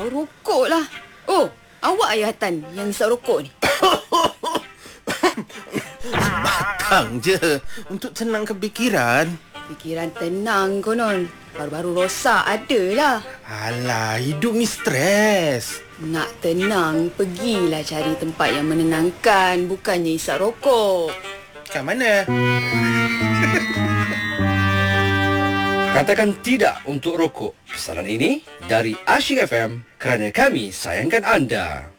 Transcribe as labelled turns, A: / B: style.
A: Bau rokok lah. Oh, awak ayah Tan yang isap rokok ni?
B: Bakang je untuk tenangkan fikiran.
A: Fikiran tenang konon. Baru-baru rosak adalah.
B: Alah, hidup ni stres.
A: Nak tenang, pergilah cari tempat yang menenangkan. Bukannya isap rokok.
B: Kat mana?
C: Katakan tidak untuk rokok. Pesanan ini dari Asyik FM kerana kami sayangkan anda.